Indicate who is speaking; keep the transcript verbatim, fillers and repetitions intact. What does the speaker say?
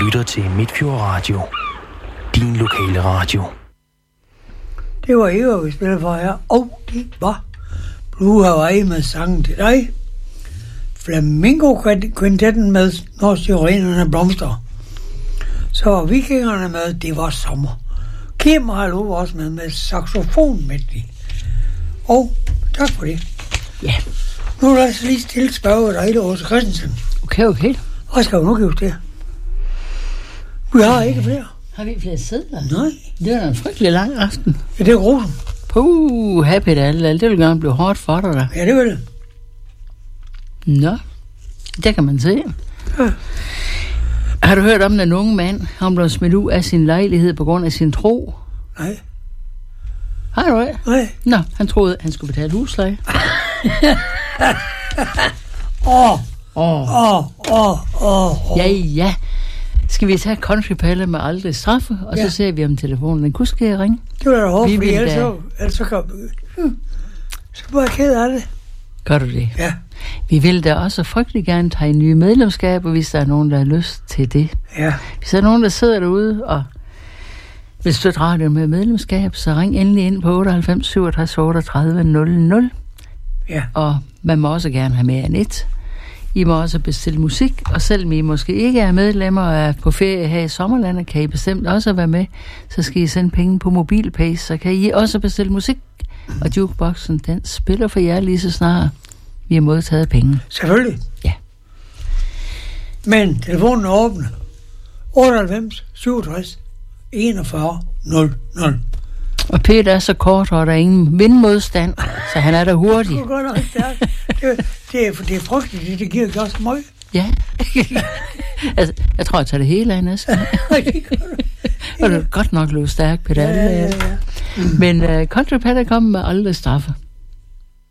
Speaker 1: lytter til Midtfjord Radio. Din lokale radio.
Speaker 2: Det var Eva, vi spillede for her. Og det var Blue Hawaii med sangen til dig. Flamingo-kvintetten med Når syrenerne blomster. Så var vikingerne med, det var sommer. Kim har lov også med med saxofon med det. Og tak for det.
Speaker 3: Ja.
Speaker 2: Nu lad os lige stille spørge dig, der Åse Christensen.
Speaker 3: Okay, okay.
Speaker 2: Hvad skal vi nu give det? Vi har ikke flere.
Speaker 3: Har vi flere sædler?
Speaker 2: Nej.
Speaker 3: Det var da en frygtelig lang aften.
Speaker 2: Ja, det er grusen.
Speaker 3: Puh, happy da alle. Det vil gerne blive hårdt for dig da.
Speaker 2: Ja, det vil det.
Speaker 3: Nå, der kan man se.
Speaker 2: Ja.
Speaker 3: Har du hørt om den unge mand? Han blev smidt ud af sin lejlighed på grund af sin tro.
Speaker 2: Nej.
Speaker 3: Har du det?
Speaker 2: Nej.
Speaker 3: Nå, han troede, at han skulle betale husleje.
Speaker 2: Åh.
Speaker 3: Åh.
Speaker 2: Åh, åh, åh.
Speaker 3: Ja, ja. Skal vi tage countrypalle med aldrig straffe, og
Speaker 2: ja.
Speaker 3: Så ser vi om telefonen den kunne skal ringe.
Speaker 2: Det var da hårdt, fordi ellers
Speaker 3: da...
Speaker 2: så, ellers så kan hmm. så kan jeg ked af det.
Speaker 3: Gør du det?
Speaker 2: Ja.
Speaker 3: Vi vil da også frygtelig gerne tage nye medlemskaber, hvis der er nogen, der har lyst til det.
Speaker 2: Ja.
Speaker 3: Hvis der er nogen, der sidder derude og vil støtte radio med medlemskab, så ring endelig ind på otteoghalvfems syvogtres otteogtredive nul nul.
Speaker 2: Ja.
Speaker 3: Og man må også gerne have mere end et. I må også bestille musik, og selvom I måske ikke er medlemmer og er på ferie her i sommerlandet, kan I bestemt også være med. Så skal I sende penge på MobilePay, så kan I også bestille musik. Og jukeboxen, den spiller for jer lige så snart vi har modtaget penge.
Speaker 2: Selvfølgelig.
Speaker 3: Ja.
Speaker 2: Men telefonen er åbne. otteoghalvfems syvogtres enogfyrre nul nul.
Speaker 3: Og Peter er så kort, og der er ingen vindmodstand, så han er der hurtig.
Speaker 2: Det er godt nok stærkt. Det, det, er, det er frygteligt, det, det giver ikke også meget.
Speaker 3: Ja. Altså, jeg tror, jeg tager det hele af næsten. Og det er godt nok løbet stærkt, Peter.
Speaker 2: Ja, ja, ja.
Speaker 3: Men uh, countrypalle kommer med aldrig straffe.